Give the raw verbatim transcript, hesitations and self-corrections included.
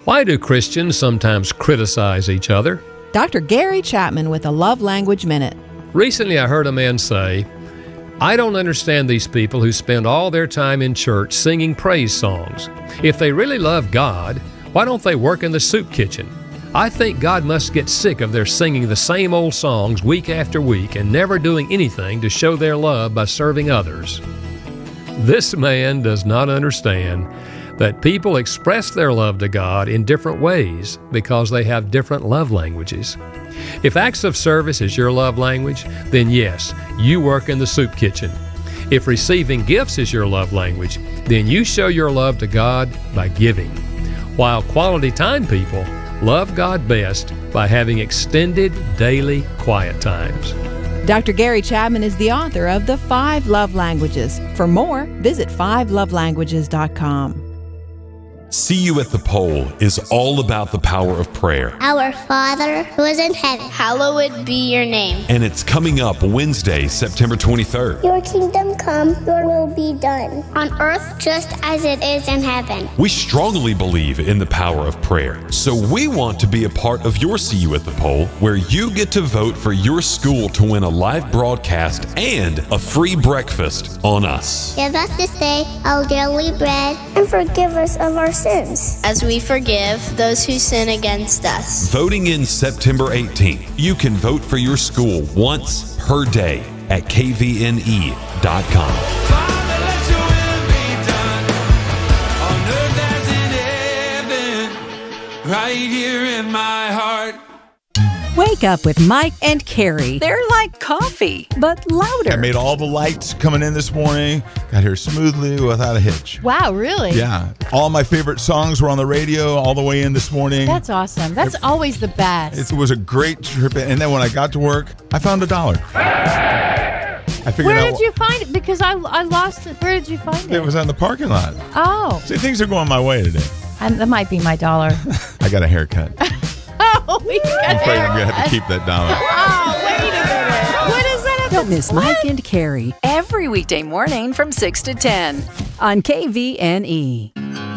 Why do Christians sometimes criticize each other? Doctor Gary Chapman with a Love Language Minute. Recently I heard a man say, I don't understand these people who spend all their time in church singing praise songs. If they really love God, why don't they work in the soup kitchen? I think God must get sick of their singing the same old songs week after week and never doing anything to show their love by serving others. This man does not understand that people express their love to God in different ways because they have different love languages. If acts of service is your love language, then yes, you work in the soup kitchen. If receiving gifts is your love language, then you show your love to God by giving. While quality time people love God best by having extended daily quiet times. Doctor Gary Chapman is the author of The Five Love Languages. For more, visit five love languages dot com. See You at the Pole is all about the power of prayer. Our Father who is in heaven, hallowed be your name. And it's coming up Wednesday, September twenty-third. Your kingdom come, your will be done, on earth just as it is in heaven. We strongly believe in the power of prayer, so we want to be a part of your See You at the Pole, where you get to vote for your school to win a live broadcast and a free breakfast on us. Give us this day our daily bread, and forgive us of our sins, as we forgive those who sin against us. Voting in September eighteenth. You can vote for your school once per day at K V N E dot com. Father, let your will be done on earth as in heaven, right here in my heart. Wake up with Mike and Carrie. They're like coffee, but louder. I made all the lights coming in this morning. Got here smoothly without a hitch. Wow, really? Yeah. All my favorite songs were on the radio all the way in this morning. That's awesome. That's it, always the best. It was a great trip. And then when I got to work, I found a dollar. I figured Where out, did you find it? Because I I lost it. Where did you find it? It was on the parking lot. Oh. See, things are going my way today. Um, that might be my dollar. I got a haircut. Oh, we got I'm afraid I'm going to have to keep that dollar. Oh, wait a minute. What is that? Don't miss Mike and Carrie every weekday morning from six to ten on K V N E.